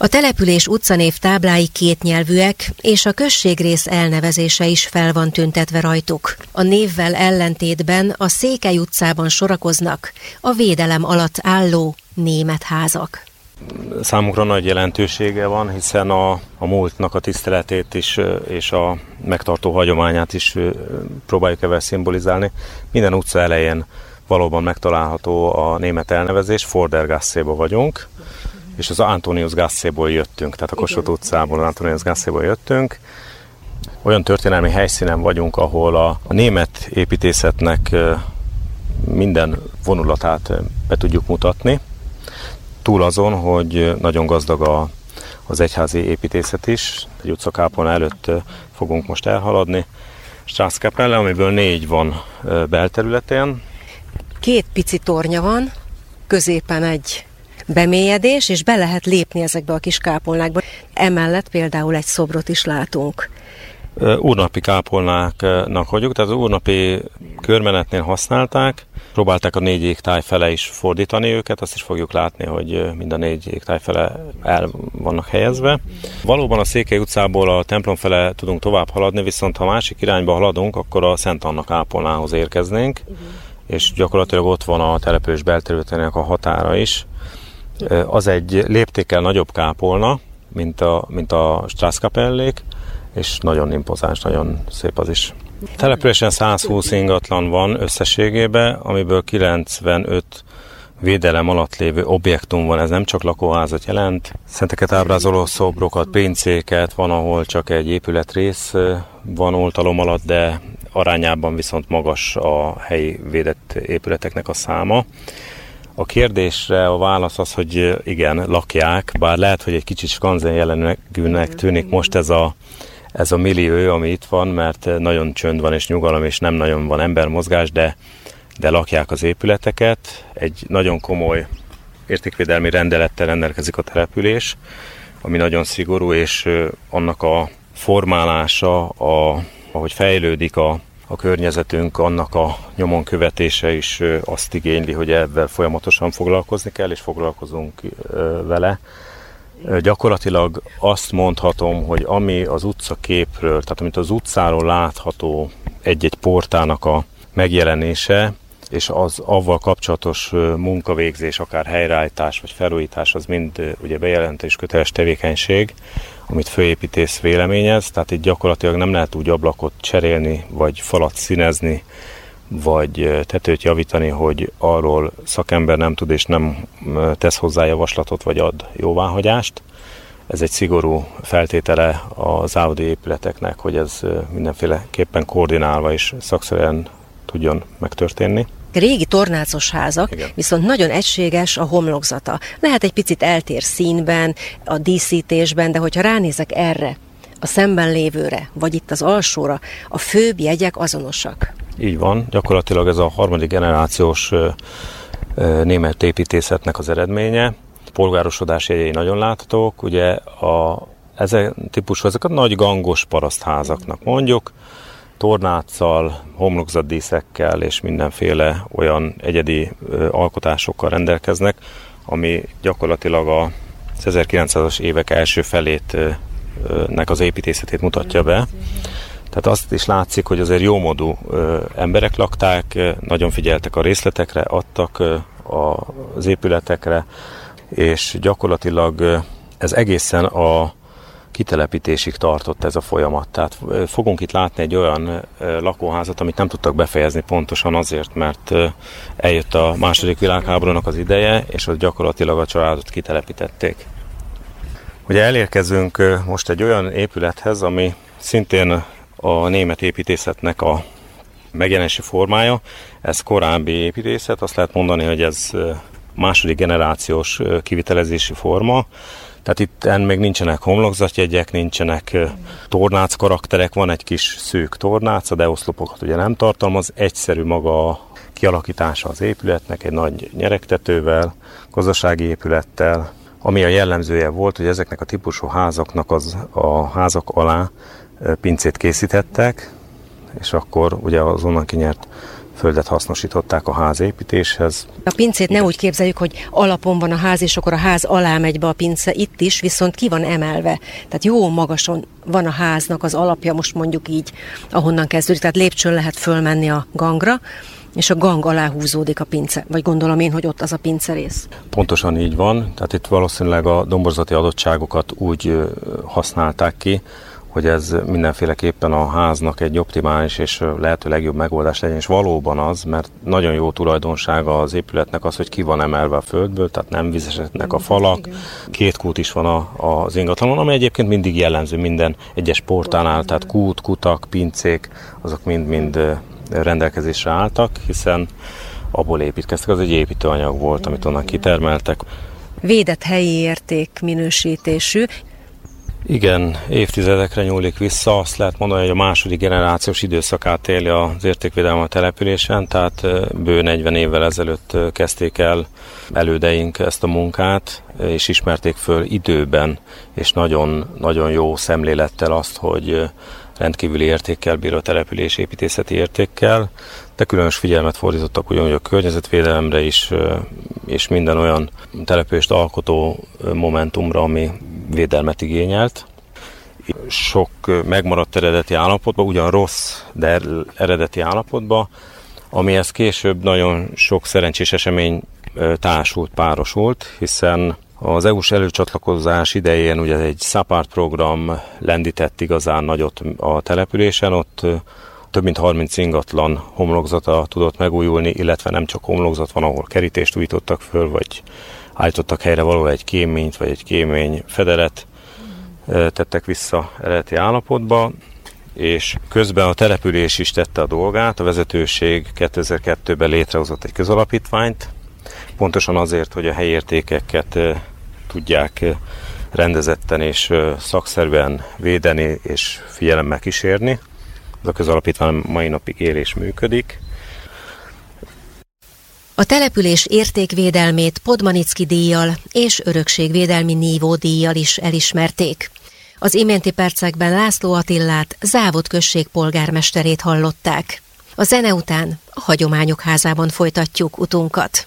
A település utcanév táblái kétnyelvűek, és a községrész elnevezése is fel van tüntetve rajtuk. A névvel ellentétben a Székely utcában sorakoznak a védelem alatt álló német házak. Számunkra nagy jelentősége van, hiszen a múltnak a tiszteletét is, és a megtartó hagyományát is próbáljuk ezzel szimbolizálni. Minden utca elején valóban megtalálható a német elnevezés, Vordergasséba vagyunk, és az Antoniusgasséból jöttünk, tehát a Kossuth utcából, az Antoniusgasséból jöttünk. Olyan történelmi helyszínen vagyunk, ahol a német építészetnek minden vonulatát be tudjuk mutatni. Túl azon, hogy nagyon gazdag az egyházi építészet is. Egy utcakápolna előtt fogunk most elhaladni. Straßkapelle, amiből 4 van belterületén. 2 pici tornya van, középen egy bemélyedés, és be lehet lépni ezekbe a kis kápolnákba. Emellett például egy szobrot is látunk. Úrnapi kápolnáknak vagyunk, tehát az úrnapi körmenetnél használták. Próbálták a 4 égtáj fele is fordítani őket, azt is fogjuk látni, hogy mind a 4 égtáj fele el vannak helyezve. Valóban a Székely utcából a templom fele tudunk tovább haladni, viszont ha másik irányba haladunk, akkor a Szent Anna kápolnához érkeznénk, és gyakorlatilag ott van a település belterületének a határa is. Az egy léptékkel nagyobb kápolna, mint a Straßkapellék, és nagyon impozáns, nagyon szép az is. A településen 120 ingatlan van összességében, amiből 95 védelem alatt lévő objektum van, ez nem csak lakóházat jelent. Szenteket ábrázoló szobrokat, pincéket, van, ahol csak egy épületrész van oltalom alatt, de arányában viszont magas a helyi védett épületeknek a száma. A kérdésre a válasz az, hogy igen, lakják, bár lehet, hogy egy kicsit skanzen jellegűnek tűnik most ez a millió, ami itt van, mert nagyon csönd van és nyugalom, és nem nagyon van embermozgás, de lakják az épületeket. Egy nagyon komoly értékvédelmi rendelettel rendelkezik a település, ami nagyon szigorú, és annak a formálása, ahogy fejlődik a környezetünk, annak a nyomon követése is azt igényli, hogy ebben folyamatosan foglalkozni kell, és foglalkozunk vele. Gyakorlatilag azt mondhatom, hogy ami az utcaképről, tehát amit az utcáról látható egy-egy portának a megjelenése, és az avval kapcsolatos munkavégzés, akár helyreállítás vagy felújítás, az mind ugye bejelentés köteles tevékenység, amit főépítész véleményez, tehát itt gyakorlatilag nem lehet úgy ablakot cserélni, vagy falat színezni, vagy tetőt javítani, hogy arról szakember nem tud és nem tesz hozzá javaslatot, vagy ad jóváhagyást. Ez egy szigorú feltétele az állodi épületeknek, hogy ez mindenféleképpen koordinálva és szakszerűen tudjon megtörténni. Régi tornácos házak, igen, viszont nagyon egységes a homlokzata. Lehet egy picit eltér színben, a díszítésben, de hogyha ránézek erre, a szemben lévőre, vagy itt az alsóra, a főbb jegyek azonosak. Így van, gyakorlatilag ez a 3. generációs német építészetnek az eredménye. Polgárosodás jegyei nagyon láthatók, ugye ezek a nagy gangos parasztházaknak mondjuk, tornáccal, homlokzatdíszekkel és mindenféle olyan egyedi alkotásokkal rendelkeznek, ami gyakorlatilag az 1900-as évek első felétnek az építészetét mutatja be. Tehát azt is látszik, hogy azért jómódú emberek lakták, nagyon figyeltek a részletekre, adtak az épületekre, és gyakorlatilag ez egészen a kitelepítésig tartott ez a folyamat. Tehát fogunk itt látni egy olyan lakóházat, amit nem tudtak befejezni pontosan azért, mert eljött a II. Világháborúnak az ideje, és ott gyakorlatilag a családot kitelepítették. Ugye elérkezünk most egy olyan épülethez, ami szintén a német építészetnek a megjelenési formája. Ez korábbi építészet, azt lehet mondani, hogy ez II. Generációs kivitelezési forma. Tehát itt még nincsenek homlokzatjegyek, nincsenek tornác karakterek, van egy kis szűk tornác, de oszlopokat ugye nem tartalmaz, egyszerű maga a kialakítása az épületnek, egy nagy nyeregtetővel, gazdasági épülettel. Ami a jellemzője volt, hogy ezeknek a típusú házaknak a házak alá pincét készítettek, és akkor ugye az onnan kinyert földet hasznosították a házépítéshez. A pincét ne úgy képzeljük, hogy alapon van a ház, és akkor a ház alá megy be a pince, itt is viszont ki van emelve. Tehát jó magason van a háznak az alapja, most mondjuk így, ahonnan kezdődik. Tehát lépcsőn lehet fölmenni a gangra, és a gang alá húzódik a pince. Vagy gondolom én, hogy ott az a pincerész. Pontosan így van, tehát itt valószínűleg a domborzati adottságokat úgy használták ki, hogy ez mindenféleképpen a háznak egy optimális és lehető legjobb megoldás legyen, és valóban az, mert nagyon jó tulajdonsága az épületnek az, hogy ki van emelve a földből, tehát nem vizesednek a falak, 2 kút is van az ingatlanon, ami egyébként mindig jellemző minden egyes portánál, tehát kút, kutak, pincék, azok mind rendelkezésre álltak, hiszen abból építkeztek, az egy építőanyag volt, amit onnan kitermeltek. Védett helyi érték minősítésű. Igen, évtizedekre nyúlik vissza, azt lehet mondani, hogy a második generációs időszakát éli az értékvédelem a településen, tehát bő 40 évvel ezelőtt kezdték el elődeink ezt a munkát, és ismerték föl időben, és nagyon, nagyon jó szemlélettel azt, hogy rendkívüli értékkel bír a település, építészeti értékkel, de különös figyelmet fordítottak ugyanúgy a környezetvédelemre is, és minden olyan települést alkotó momentumra, ami védelmet igényelt. Sok megmaradt eredeti állapotban, ugyan rossz, de eredeti állapotban, amihez később nagyon sok szerencsés esemény társult, párosult, hiszen az EU-s előcsatlakozás idején ugye egy SAPARD program lendített igazán nagyot a településen, ott több mint 30 ingatlan homlokzata tudott megújulni, illetve nem csak homlokzat van, ahol kerítést újítottak föl, vagy állítottak helyre valahol egy kéményt, vagy egy kémény fedelet, tettek vissza eredeti állapotba, és közben a település is tette a dolgát, a vezetőség 2002-ben létrehozott egy közalapítványt, pontosan azért, hogy a helyi értékeket tudják rendezetten és szakszerűen védeni és figyelemmel kísérni. Ez a közalapítvány mai napig él és működik. A település értékvédelmét Podmanicki díjjal és örökségvédelmi nívódíjjal is elismerték. Az iménti percekben László Attillát, Závodt község polgármesterét hallották. A zene után a Hagyományok Házában folytatjuk utunkat.